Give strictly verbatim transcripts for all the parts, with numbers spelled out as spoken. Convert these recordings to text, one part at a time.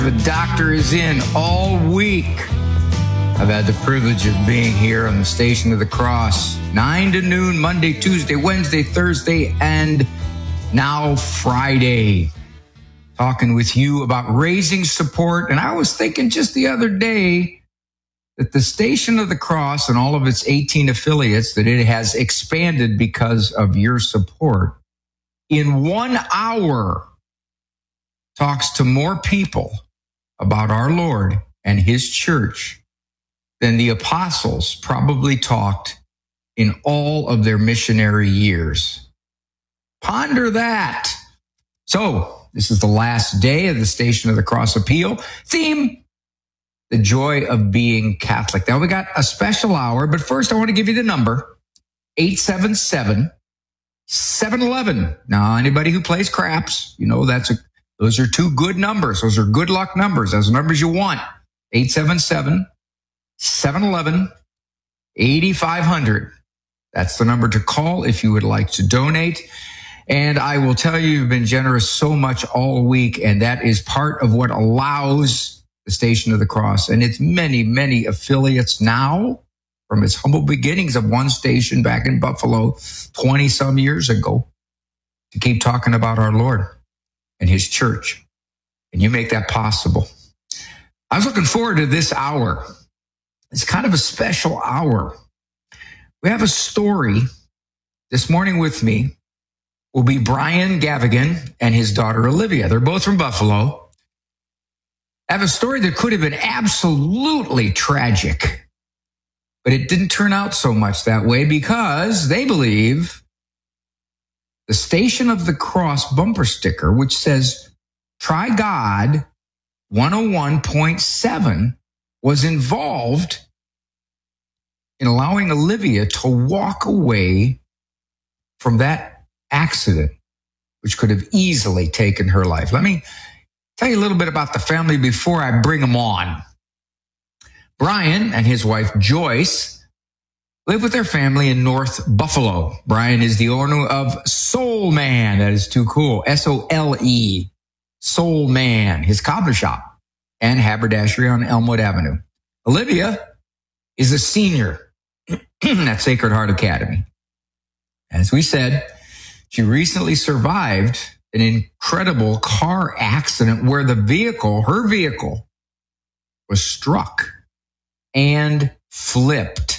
The doctor is in all week. I've had the privilege of being here on the Station of the Cross, nine to noon, Monday, Tuesday, Wednesday, Thursday, and now Friday, talking with you about raising support. And I was thinking just the other day that the Station of the Cross and all of its eighteen affiliates, that it has expanded because of your support. In one hour, talks to more people about our Lord and his church than the apostles probably talked in all of their missionary years. Ponder that. So, this is the last day of the Station of the Cross appeal. Theme, the joy of being Catholic. Now, we got a special hour, but first I want to give you the number, eight seven seven, seven one one. Now, anybody who plays craps, you know that's a Those are two good numbers. Those are good luck numbers. Those are numbers you want. eight seven seven, seven one one, eight five zero zero. That's the number to call if you would like to donate. And I will tell you, you've been generous so much all week, and that is part of what allows the Station of the Cross and its many, many affiliates now, from its humble beginnings of one station back in Buffalo twenty-some years ago, to keep talking about our Lord and his church. And you make that possible. I was looking forward to this hour. It's kind of a special hour. We have a story this morning with me. Will be Brian Gavigan and his daughter Olivia. They're both from Buffalo. I have a story that could have been absolutely tragic, but it didn't turn out so much that way because they believe the Station of the Cross bumper sticker, which says, Try God one oh one point seven, was involved in allowing Olivia to walk away from that accident, which could have easily taken her life. Let me tell you a little bit about the family before I bring them on. Brian and his wife, Joyce, live with their family in North Buffalo. Brian is the owner of Soul Man. That is too cool. S O L E. Soul Man, his cobbler shop and haberdashery on Elmwood Avenue. Olivia is a senior at Sacred Heart Academy. As we said, she recently survived an incredible car accident where the vehicle, her vehicle, was struck and flipped.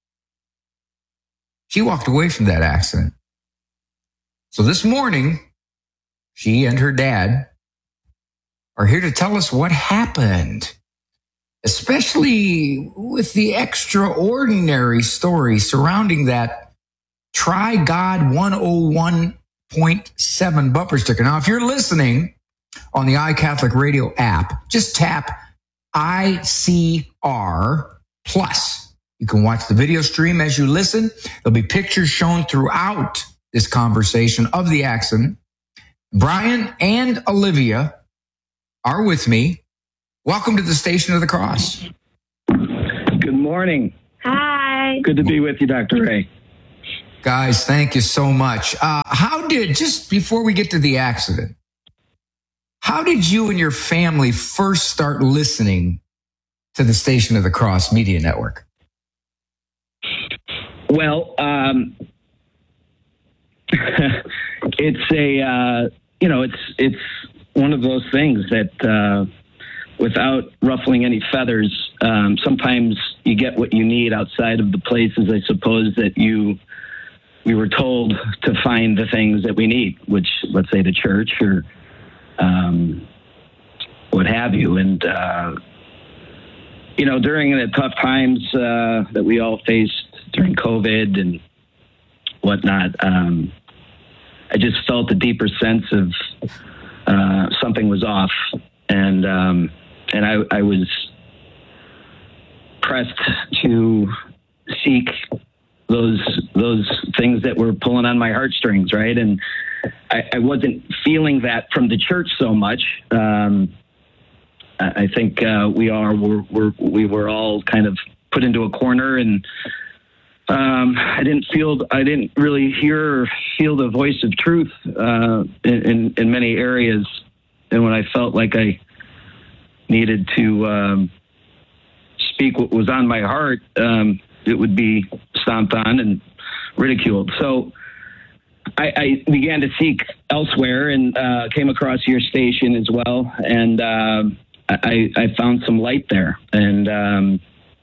She walked away from that accident. So this morning, she and her dad are here to tell us what happened, especially with the extraordinary story surrounding that Try God one oh one point seven bumper sticker. Now, if you're listening on the iCatholic Radio app, just tap I C R plus. You can watch the video stream as you listen. There'll be pictures shown throughout this conversation of the accident. Brian and Olivia are with me. Welcome to the Station of the Cross. Good morning. Hi. Good to be with you, Doctor Ray. Guys, thank you so much. Uh, how did, just before we get to the accident, how did you and your family first start listening to the Station of the Cross Media Network? Well, um, it's a, uh, you know, it's it's one of those things that uh, without ruffling any feathers, um, sometimes you get what you need outside of the places, I suppose, that you we were told to find the things that we need, which, let's say, the church or um, what have you. And, uh, you know, during the tough times uh, that we all faced during COVID and whatnot, um, I just felt a deeper sense of uh, something was off. And um, and I, I was pressed to seek those those things that were pulling on my heartstrings, right? And I, I wasn't feeling that from the church so much. Um, I, I think uh, we are we're, we're, we were all kind of put into a corner, and um, I didn't feel I didn't really hear or feel the voice of truth uh, in, in in many areas. And when I felt like I needed to um, speak what was on my heart, um, it would be stomped on and ridiculed. So I, I began to seek elsewhere and uh, came across your station as well. And uh, I, I found some light there and, um,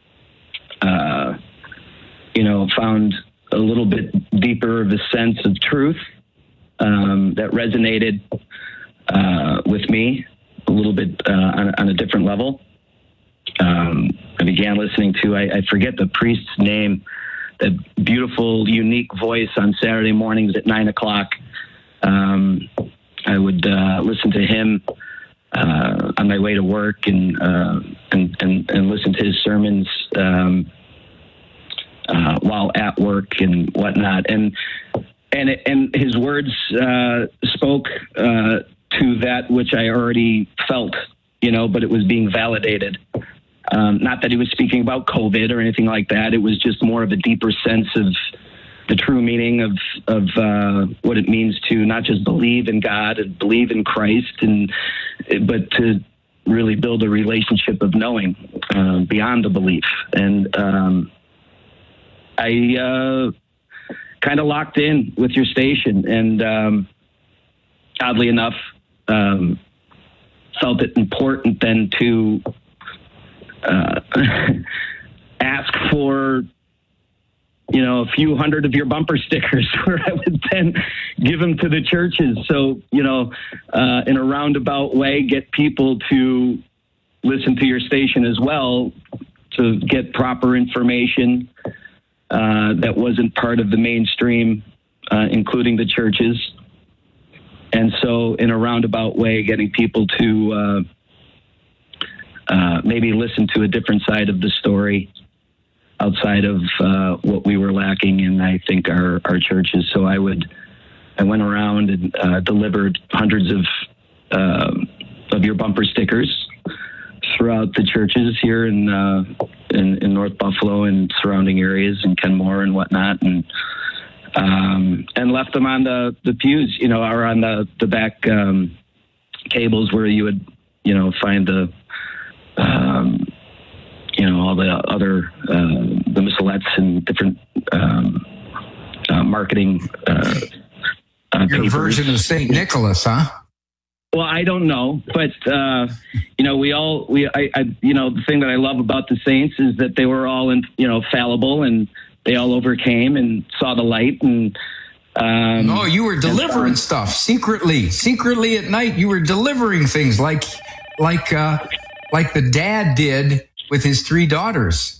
uh, you know, found a little bit deeper of a sense of truth um, that resonated uh, with me a little bit uh, on, on a different level. Um, I began listening to, I, I forget the priest's name, the beautiful, unique voice on Saturday mornings at nine o'clock. Um, I would uh, listen to him uh, on my way to work and, uh, and, and, and listen to his sermons um, uh, while at work and whatnot. And, and, and his words uh, spoke uh, to that which I already felt, you know, but it was being validated. Um, not that he was speaking about COVID or anything like that. It was just more of a deeper sense of the true meaning of of uh, what it means to not just believe in God and believe in Christ, and but to really build a relationship of knowing uh, beyond the belief. And um, I uh, kind of locked in with your station, and um, oddly enough, um, felt it important then to Uh, ask for, you know, a few hundred of your bumper stickers where I would then give them to the churches. So, you know, uh, in a roundabout way, get people to listen to your station as well to get proper information uh, that wasn't part of the mainstream, uh, including the churches. And so in a roundabout way, getting people to uh, Uh, maybe listen to a different side of the story outside of uh, what we were lacking in, I think, our, our churches. So I would, I went around and uh, delivered hundreds of uh, of your bumper stickers throughout the churches here in, uh, in in North Buffalo and surrounding areas, and Kenmore and whatnot, and um, and left them on the, the pews, you know, or on the the back um, tables where you would, you know, find the Um, you know, all the other, uh, the missalettes and different um, uh, marketing. Uh, uh, Your papers. version of Saint Nicholas, huh? Well, I don't know, but uh, you know, we all we I, I you know the thing that I love about the saints is that they were all in, you know, fallible, and they all overcame and saw the light. And um, no, you were delivering and, stuff secretly, secretly at night. You were delivering things like like. Uh, Like the dad did with his three daughters.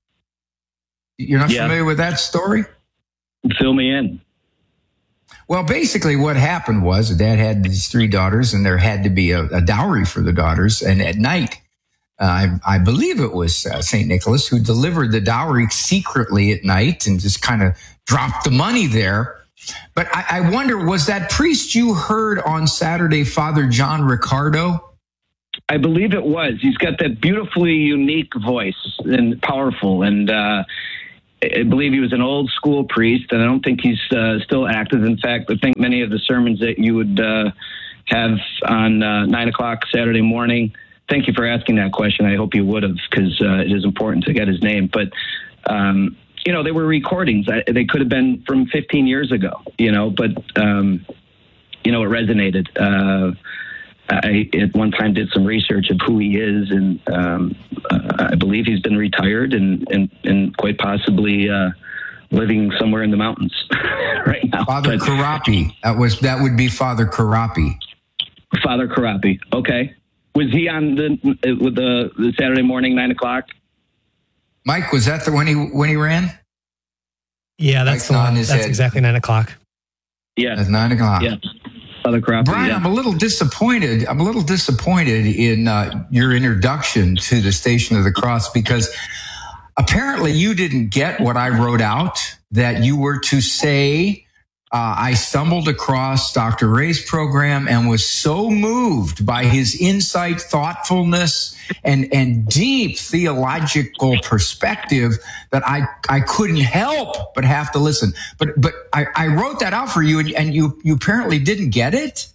You're not yeah. familiar with that story? Fill me in. Well, basically what happened was the dad had these three daughters, and there had to be a, a dowry for the daughters. And at night, uh, I, I believe it was uh, Saint Nicholas who delivered the dowry secretly at night and just kind of dropped the money there. But I, I wonder, was that priest you heard on Saturday, Father John Ricardo? I believe it was. He's got that beautifully unique voice and powerful. And uh, I believe he was an old school priest, and I don't think he's uh, still active. In fact, I think many of the sermons that you would uh, have on uh, nine o'clock Saturday morning. Thank you for asking that question. I hope you would have, because uh, it is important to get his name. But, um, you know, they were recordings. I, they could have been from fifteen years ago, you know, but, um, you know, it resonated. Uh I at one time did some research of who he is, and um, uh, I believe he's been retired and, and, and quite possibly uh, living somewhere in the mountains right now. Father but, Karapi. That was that would be Father Karapi. Father Karapi. Okay. Was he on the with the, the Saturday morning nine o'clock? Mike, was that the when he when he ran? Yeah, that's the one. That's head. Exactly nine o'clock. Yeah, that's nine o'clock. Yeah. Brian, yeah. I'm a little disappointed. I'm a little disappointed in uh, your introduction to the Station of the Cross, because apparently you didn't get what I wrote out, that you were to say, uh, I stumbled across Doctor Ray's program and was so moved by his insight, thoughtfulness, and, and deep theological perspective that I, I couldn't help but have to listen. But but I, I wrote that out for you, and, and you, you apparently didn't get it?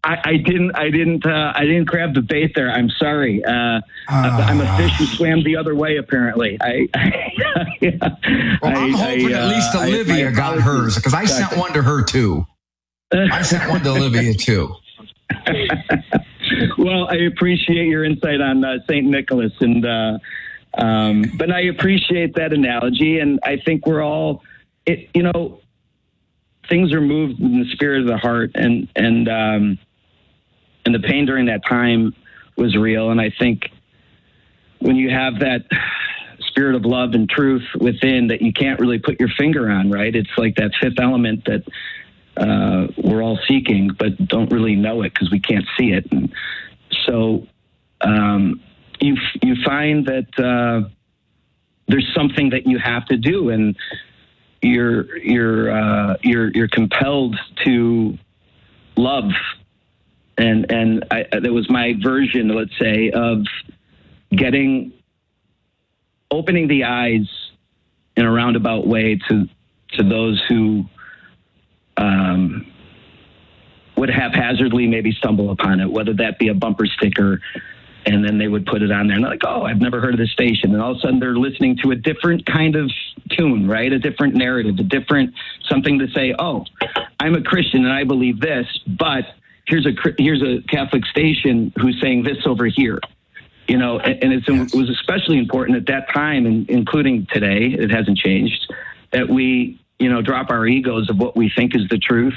I, I didn't. I didn't. Uh, I didn't grab the bait there. I'm sorry. Uh, uh, I'm a fish who swam the other way. Apparently, I. yeah, well, I'm I, hoping I, uh, at least Olivia I, got hers because I sent one to her too. I sent one to Olivia too. Well, I appreciate your insight on uh, Saint Nicholas, and uh, um, but I appreciate that analogy, and I think we're all, it, you know, things are moved in the spirit of the heart, and and. Um, And the pain during that time was real. And I think when you have that spirit of love and truth within that you can't really put your finger on, right? It's like that fifth element that uh, we're all seeking, but don't really know it because we can't see it. And so um, you you find that uh, there's something that you have to do, and you're you're uh, you're you're compelled to love. And and I, that was my version, let's say, of getting, opening the eyes in a roundabout way to to those who um, would haphazardly maybe stumble upon it, whether that be a bumper sticker, and then they would put it on there and they're like, oh, I've never heard of this station. And all of a sudden they're listening to a different kind of tune, right? A different narrative, a different something to say, oh, I'm a Christian and I believe this, but here's a here's a Catholic station who's saying this over here, you know, and, and it's, yes. It was especially important at that time, and including today, it hasn't changed, that we, you know, drop our egos of what we think is the truth,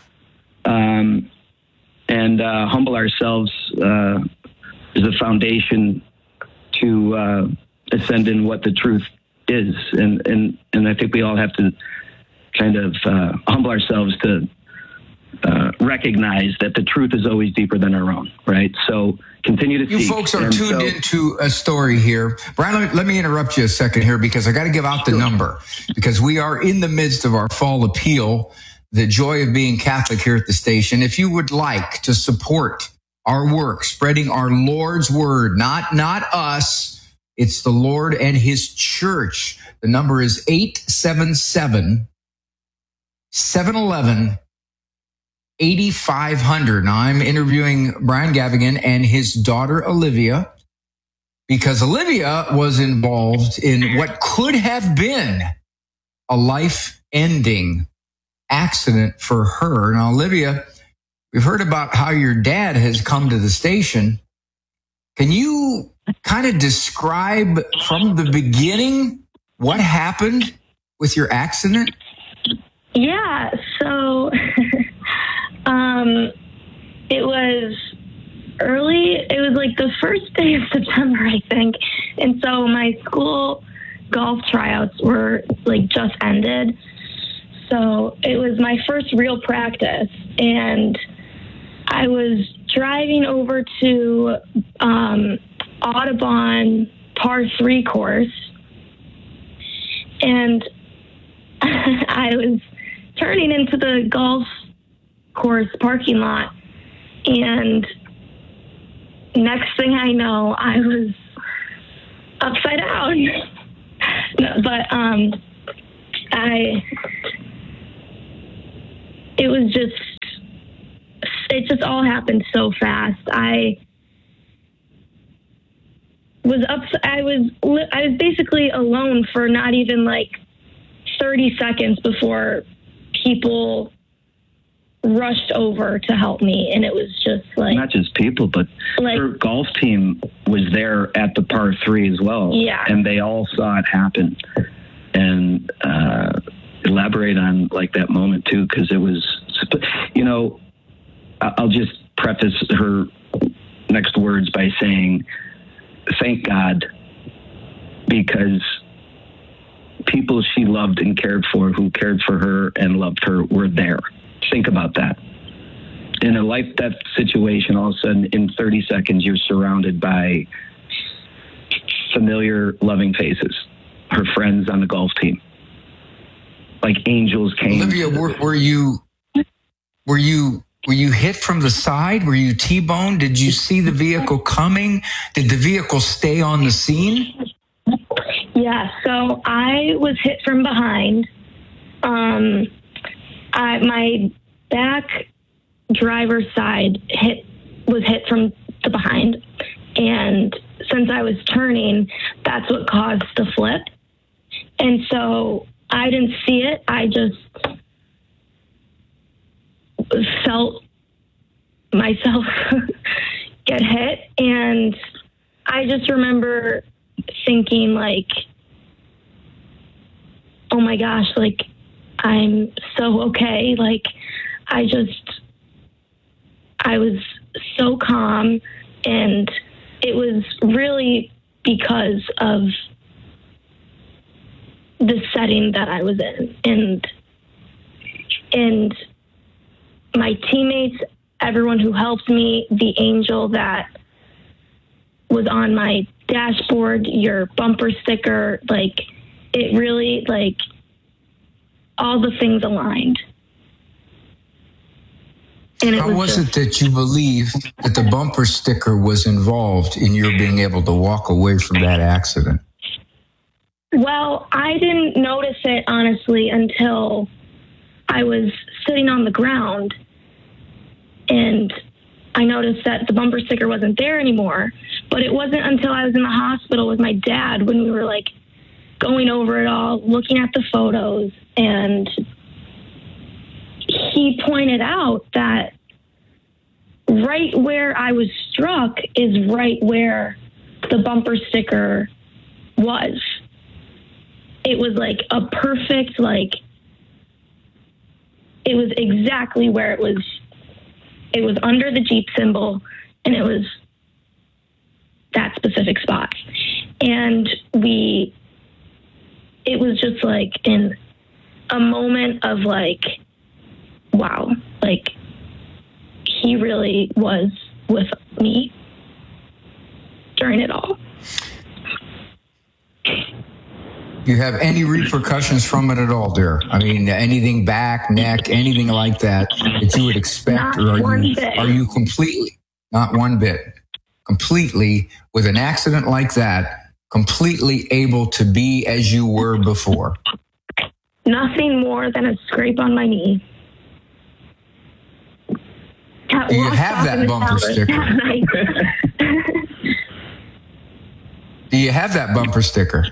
um, and uh, humble ourselves uh, as a foundation to uh, ascend in what the truth is, and and and I think we all have to kind of uh, humble ourselves to. Uh, recognize that the truth is always deeper than our own, right? So continue to you seek. You folks are and tuned so, into a story here. Brian, let me, let me interrupt you a second here because I got to give out the number because we are in the midst of our fall appeal, the joy of being Catholic here at the station. If you would like to support our work, spreading our Lord's word, not, not us, it's the Lord and his church. The number is eight seven seven, seven one one, eighty-five hundred. Now, I'm interviewing Brian Gavigan and his daughter, Olivia, because Olivia was involved in what could have been a life-ending accident for her. Now, Olivia, we've heard about how your dad has come to the station. Can you kind of describe from the beginning what happened with your accident? Yeah, so... Um, it was early, it was like the first day of September, I think. And so my school golf tryouts were like just ended. So it was my first real practice. And I was driving over to, um, Audubon par three course. And I was turning into the golf course parking lot, and next thing I know, I was upside down. No, but um, I, it was just, it just all happened so fast. I was up, I was, I was basically alone for not even like thirty seconds before people rushed over to help me, and it was just like not just people, but like, her golf team was there at the par three as well. Yeah, and they all saw it happen. And uh, elaborate on like that moment too, because it was, you know, I'll just preface her next words by saying, "Thank God," because people she loved and cared for, who cared for her and loved her, were there. Think about that. In a life-death situation, all of a sudden, in thirty seconds, you're surrounded by familiar, loving faces. Her friends on the golf team. Like angels came. Olivia, were, were you were you were you hit from the side? Were you T-boned? Did you see the vehicle coming? Did the vehicle stay on the scene? Yeah, so I was hit from behind. Um I, my back driver's side hit was hit from the behind. And since I was turning, that's what caused the flip. And so I didn't see it. I just felt myself get hit. And I just remember thinking, like, oh my gosh, like, I'm so okay. Like, I just, I was so calm, and it was really because of the setting that I was in, and, and my teammates, everyone who helped me, the angel that was on my dashboard, your bumper sticker, like, it really, like, all the things aligned. And it How was, was just, it that you believed that the bumper sticker was involved in your being able to walk away from that accident? Well, I didn't notice it, honestly, until I was sitting on the ground, and I noticed that the bumper sticker wasn't there anymore. But it wasn't until I was in the hospital with my dad when we were, like, going over it all, looking at the photos, and he pointed out that right where I was struck is right where the bumper sticker was. It was like a perfect, like, it was exactly where it was. It was under the Jeep symbol, and it was that specific spot. And we, it was just like in a moment of like, wow, like, he really was with me during it all. Do you have any repercussions from it at all, dear? I mean, anything back, neck, anything like that that you would expect? Not or are one you, bit. Are you completely, not one bit, completely, with an accident like that, completely able to be as you were before? Nothing more than a scrape on my knee. Do you have that bumper sticker? Do you have that bumper sticker?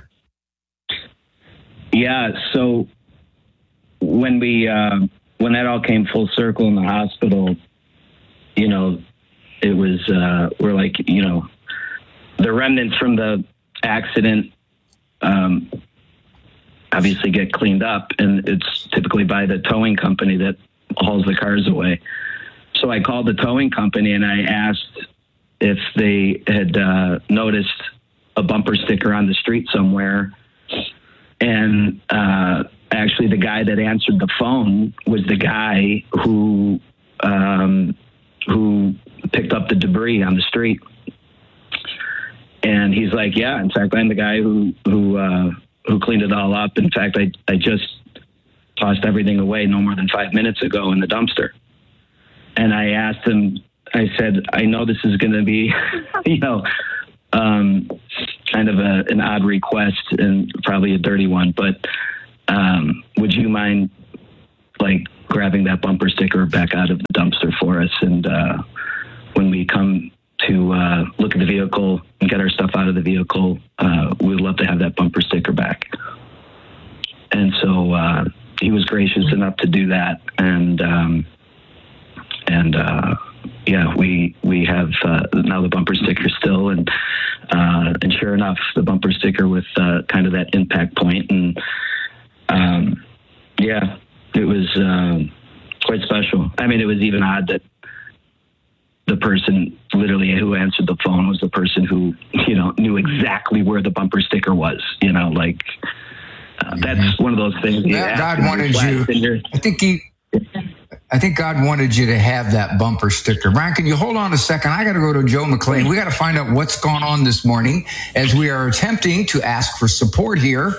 Yeah. So when we uh, when that all came full circle in the hospital, you know, it was uh, we're like, you know, the remnants from the accident um, obviously get cleaned up, and it's typically by the towing company that hauls the cars away. So I called the towing company and I asked if they had uh, noticed a bumper sticker on the street somewhere. And uh, actually the guy that answered the phone was the guy who um, who picked up the debris on the street. And he's like, yeah, in fact, I'm the guy who who uh, who cleaned it all up. In fact, I, I just tossed everything away no more than five minutes ago in the dumpster. And I asked him, I said, I know this is going to be, you know, um, kind of a, an odd request and probably a dirty one, but um, would you mind, like, grabbing that bumper sticker back out of the dumpster for us? And uh, when we come to uh, look at the vehicle and get our stuff out of the vehicle, uh, we'd love to have that bumper sticker back. And so uh, he was gracious enough to do that. And, um, and uh, yeah, we we have uh, now the bumper sticker still. And, uh, and sure enough, the bumper sticker with uh, kind of that impact point. And um, yeah, it was um, quite special. I mean, it was even odd that the person literally who answered the phone was the person who, you know, knew exactly where the bumper sticker was, you know, like uh, that's one of those things. God, God wanted you, I think he, I think God wanted you to have that bumper sticker. Brian, can you hold on a second? I got to go to Joe McLean. We got to find out what's gone on this morning as we are attempting to ask for support here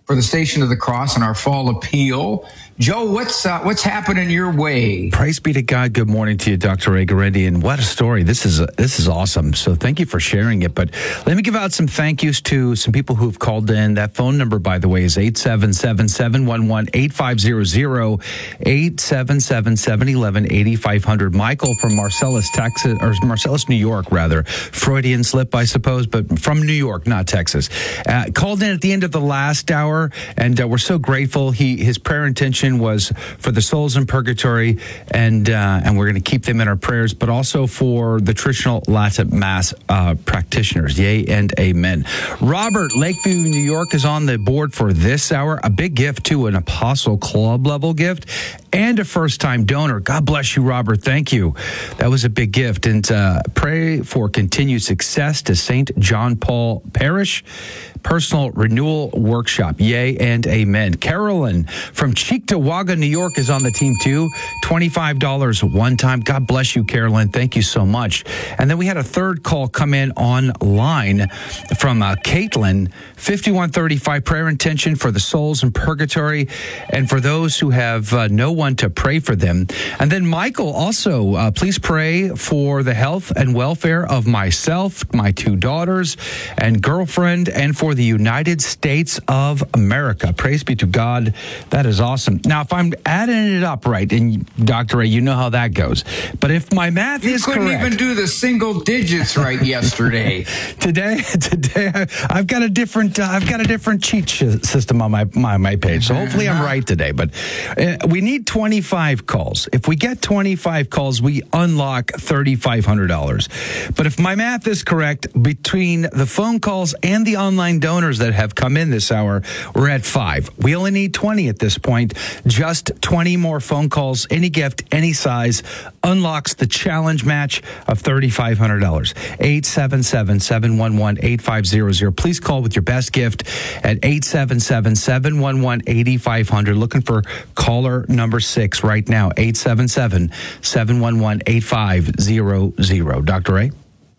for the Station of the Cross and our fall appeal. Joe, what's uh, what's happening your way? Praise be to God. Good morning to you, Doctor Ray Guarendi. And what a story. This is uh, this is awesome. So thank you for sharing it. But let me give out some thank yous to some people who've called in. That phone number, by the way, is eight seven seven, seven one one, eight five zero zero, eight seven seven, seven one one, eight five zero zero. Michael from Marcellus, Texas, or Marcellus, New York, rather. Freudian slip, I suppose, but from New York, not Texas. Uh, called in at the end of the last hour, and uh, we're so grateful. He His prayer intention was for the souls in purgatory, and uh, and we're going to keep them in our prayers, but also for the traditional Latin Mass uh, practitioners. Yay and amen. Robert, Lakeview, New York, is on the board for this hour. A big gift, too, an Apostle Club level gift, and a first-time donor. God bless you, Robert. Thank you. That was a big gift. And uh, pray for continued success to Saint John Paul Parish Personal Renewal Workshop. Yay and amen. Carolyn from Cheektowaga, New York, is on the team too. twenty-five dollars one time. God bless you, Carolyn. Thank you so much. And then we had a third call come in online from uh, Caitlin, fifty-one thirty-five, prayer intention for the souls in purgatory and for those who have uh, no one to pray for them. And then Michael also, uh, please pray for the health and welfare of myself, my two daughters and girlfriend, and for the United States of America. Praise be to God. That is awesome. Now, if I'm adding it up right, and Doctor Ray, you know how that goes. But if my math you is correct, you couldn't even do the single digits right yesterday. Today, today I've got a different, uh, I've got a different cheat sh- system on my, my my page. So hopefully I'm right today. But uh, we need twenty-five calls. If we get twenty-five calls, we unlock three thousand five hundred dollars. But if my math is correct, between the phone calls and the online donors that have come in this hour, we're at five. We only need twenty at this point. Just twenty more phone calls. Any gift, any size, unlocks the challenge match of three thousand five hundred dollars. eight seven seven, seven one one, eight five zero zero. Please call with your best gift at eight seven seven, seven one one, eight five zero zero. Looking for caller number six right now. eight seven seven, seven one one, eight five zero zero. Doctor Ray?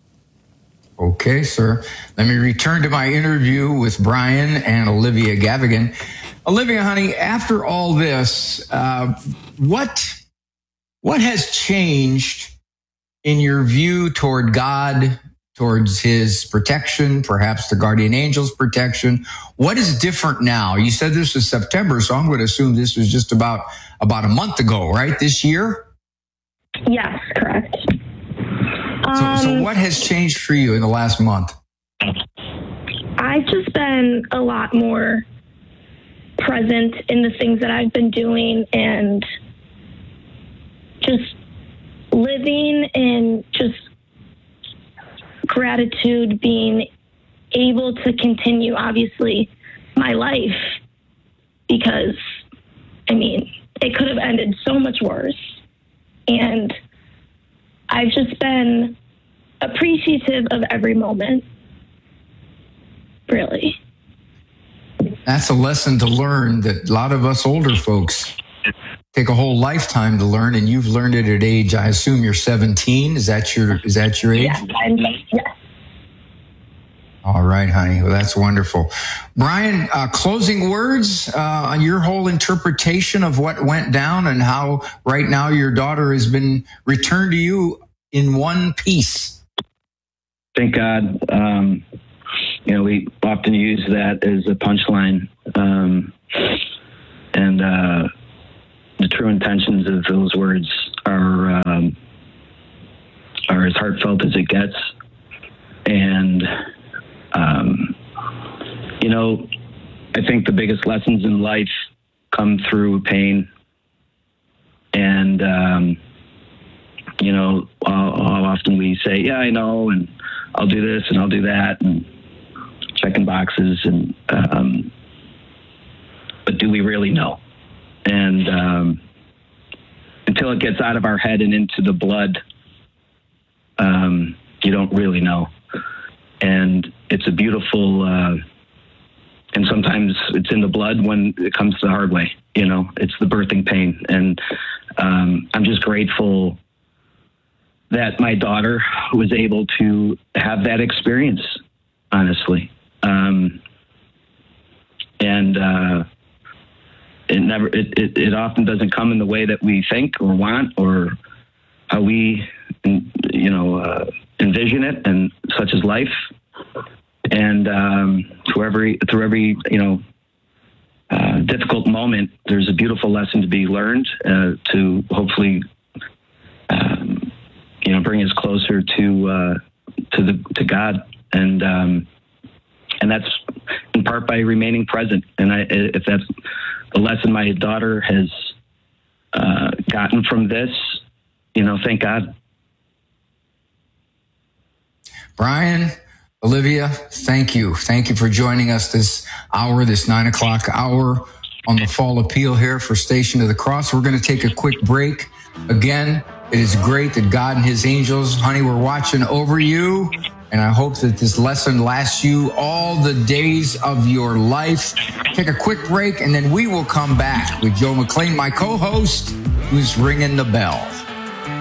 Okay, sir. Let me return to my interview with Brian and Olivia Gavigan. Olivia, honey, after all this, uh, what what has changed in your view toward God, towards his protection, perhaps the guardian angel's protection? What is different now? You said this was September, so I'm going to assume this was just about, about a month ago, right, this year? Yes, correct. So, so what has changed for you in the last month? I've just been a lot more present in the things that I've been doing and just living in just gratitude, being able to continue, obviously, my life, because, I mean, it could have ended so much worse. And I've just been appreciative of every moment, really. That's a lesson to learn that a lot of us older folks take a whole lifetime to learn, and you've learned it at age, I assume you're seventeen. Is that your, is that your age? Yeah, I'm, yes. All right, honey. Well, that's wonderful. Brian, uh, closing words uh, on your whole interpretation of what went down and how right now your daughter has been returned to you in one piece. Thank God. Um, you know, we often use that as a punchline. Um, and uh, the true intentions of those words are um, are as heartfelt as it gets. And Um, you know, I think the biggest lessons in life come through pain. And, um, you know, how, how often we say, yeah, I know, and I'll do this and I'll do that, and checking boxes. And, um, but do we really know? And um, until it gets out of our head and into the blood, um, you don't really know. And it's a beautiful, uh, and sometimes it's in the blood when it comes the hard way, you know, it's the birthing pain. And um, I'm just grateful that my daughter was able to have that experience, honestly. Um, and uh, it never it, it it often doesn't come in the way that we think or want or how we you know uh, envision it, and such is life. And um, through every through every you know uh, difficult moment, there's a beautiful lesson to be learned uh, to hopefully um, you know bring us closer to uh, to the to God, and um, and that's in part by remaining present. And I, if that's the lesson my daughter has uh, gotten from this, you know, thank God. Brian, Olivia, thank you. Thank you for joining us this hour, this nine o'clock hour on the Fall Appeal here for Station of the Cross. We're going to take a quick break. Again, it is great that God and his angels, honey, we're watching over you. And I hope that this lesson lasts you all the days of your life. Take a quick break, and then we will come back with Joe McLean, my co-host, who's ringing the bell.